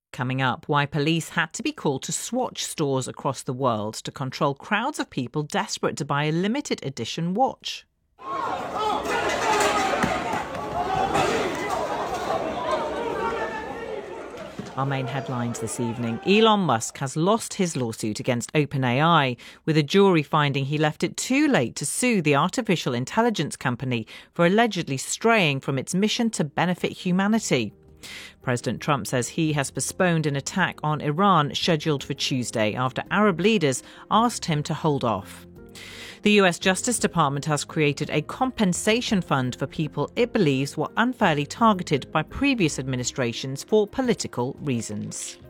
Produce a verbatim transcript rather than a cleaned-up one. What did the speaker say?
Coming up, why police had to be called to Swatch stores across the world to control crowds of people desperate to buy a limited edition watch. Our main headlines this evening. Elon Musk has lost his lawsuit against OpenAI, with a jury finding he left it too late to sue the artificial intelligence company for allegedly straying from its mission to benefit humanity. President Trump says he has postponed an attack on Iran scheduled for Tuesday after Arab leaders asked him to hold off. The U S Justice Department has created a compensation fund for people it believes were unfairly targeted by previous administrations for political reasons.